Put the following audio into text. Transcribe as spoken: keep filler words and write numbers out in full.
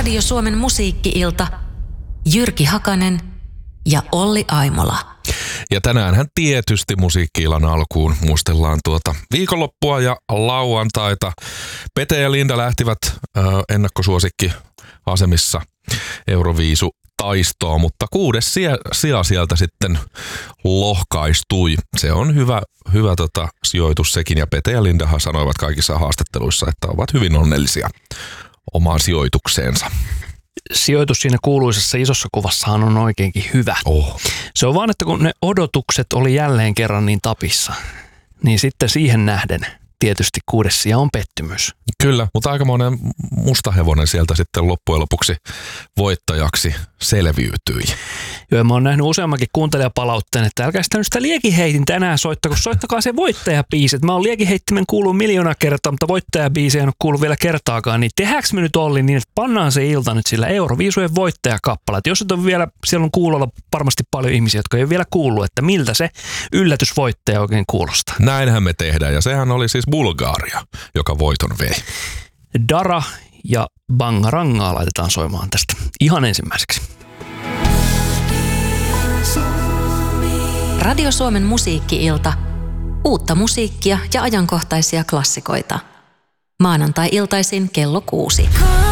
Radio Suomen musiikki-ilta, Jyrki Hakanen ja Olli Aimola. Ja tänäänhän tietysti musiikki-illan alkuun muistellaan tuota viikonloppua ja lauantaita. Pete ja Linda lähtivät äh, ennakkosuosikki asemissa Euroviisu taistoon, mutta kuudes sija, sija sieltä sitten lohkaistui. Se on hyvä, hyvä tota, sijoitus sekin, ja Pete ja Lindahan sanoivat kaikissa haastatteluissa, että ovat hyvin onnellisia omaan sijoitukseensa. Sijoitus siinä kuuluisessa isossa kuvassahan on oikeinkin hyvä. Oh. Se on vaan, että kun ne odotukset oli jälleen kerran niin tapissa, niin sitten siihen nähden tietysti kuudes sija on pettymys. Kyllä, mutta aikamoinen mustahevonen sieltä sitten loppujen lopuksi voittajaksi selviytyi. Joo, mä oon nähnyt useammankin kuuntelijapalautteen, että älkää sitä nyt sitä liekiheitin tänään soittako, soittakaa se voittajabiisi. Mä oon liekiheittimen kuullut miljoona kertaa, mutta voittajabiisi en ole kuullut vielä kertaakaan. Niin tehdäänkö me nyt Olli niin, että pannaan se ilta nyt sillä Euroviisujen voittajakappale. Että jos et ole vielä, siellä on kuulolla varmasti paljon ihmisiä, jotka ei ole vielä kuullut, että miltä se yllätysvoittaja oikein kuulostaa. Näinhän me tehdään, ja sehän oli siis Bulgaria, joka voiton vei. Dara ja Bangarangaa laitetaan soimaan tästä ihan ensimmäiseksi. Radio Suomen musiikki-ilta. Uutta musiikkia ja ajankohtaisia klassikoita. Maanantai-iltaisin kello kuusi.